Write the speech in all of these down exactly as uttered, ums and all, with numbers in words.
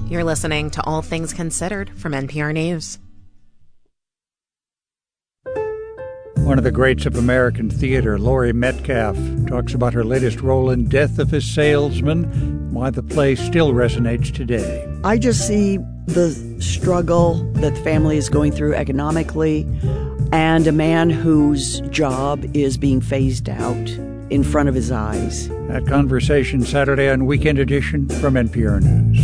You're listening to All Things Considered from N P R News. One of the greats of American theater, Laurie Metcalf, talks about her latest role in Death of a Salesman, why the play still resonates today. I just see the struggle that the family is going through economically, and a man whose job is being phased out in front of his eyes. That conversation Saturday on Weekend Edition from N P R News.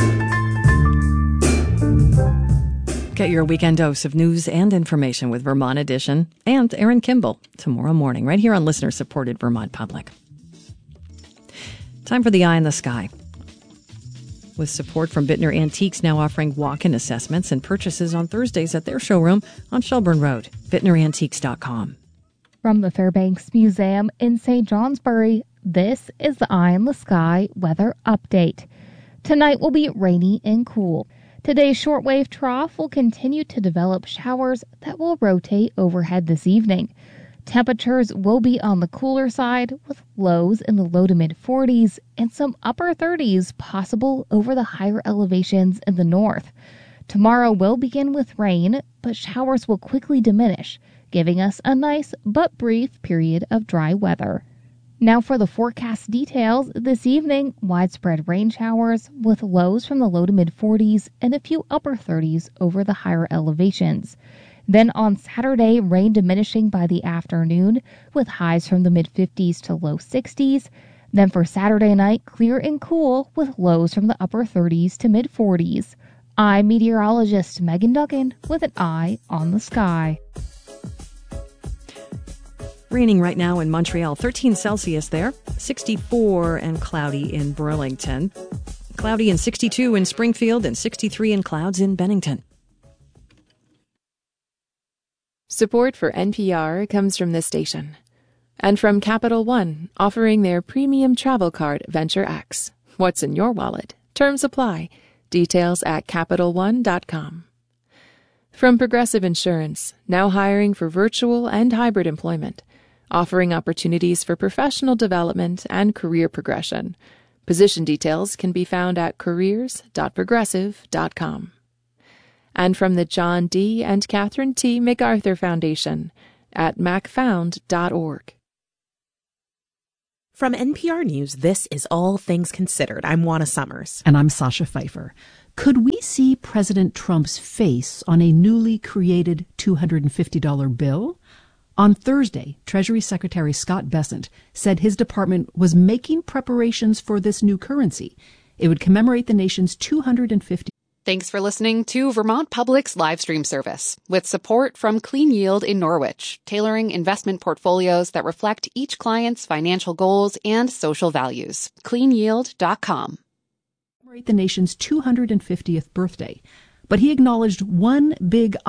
Get your weekend dose of news and information with Vermont Edition and Aaron Kimball tomorrow morning, right here on listener-supported Vermont Public. Time for the Eye in the Sky. With support from Bittner Antiques now offering walk-in assessments and purchases on Thursdays at their showroom on Shelburne Road. Bittner Antiques dot com. From the Fairbanks Museum in Saint Johnsbury, this is the Eye in the Sky weather update. Tonight will be rainy and cool. Today's shortwave trough will continue to develop showers that will rotate overhead this evening. Temperatures will be on the cooler side with lows in the low to mid forties and some upper thirties possible over the higher elevations in the north. Tomorrow will begin with rain, but showers will quickly diminish, giving us a nice but brief period of dry weather. Now for the forecast details. This evening, widespread rain showers with lows from the low to mid forties and a few upper thirties over the higher elevations. Then on Saturday, rain diminishing by the afternoon with highs from the mid fifties to low sixties. Then for Saturday night, clear and cool with lows from the upper thirties to mid forties. I'm meteorologist Megan Duggan with an eye on the sky. Raining right now in Montreal, thirteen Celsius there, sixty-four and cloudy in Burlington, cloudy and sixty-two in Springfield, and sixty-three in clouds in Bennington. Support for N P R comes from this station and from Capital One, offering their premium travel card Venture X. What's in your wallet? Terms apply. Details at Capital One dot com. From Progressive Insurance, now hiring for virtual and hybrid employment, offering opportunities for professional development and career progression. Position details can be found at careers dot progressive dot com. And from the John D. and Catherine T. MacArthur Foundation at mac found dot org. From N P R News, this is All Things Considered. I'm Juana Summers. And I'm Sasha Pfeiffer. Could we see President Trump's face on a newly created two hundred fifty dollars bill? On Thursday, Treasury Secretary Scott Bessent said his department was making preparations for this new currency. It would commemorate the nation's two hundred fiftieth. Thanks for listening to Vermont Public's live stream service with support from Clean Yield in Norwich, tailoring investment portfolios that reflect each client's financial goals and social values. clean yield dot com. Commemorate the nation's two hundred fiftieth birthday, but he acknowledged one big